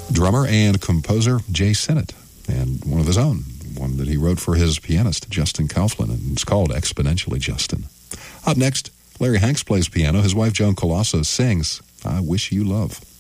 Drummer and composer Jay Sinnott, and one of his own, one that he wrote for his pianist, Justin Kauflin, and it's called Exponentially Justin. Up next, Larry Hanks plays piano. His wife, Joan Colosso, sings I Wish You Love.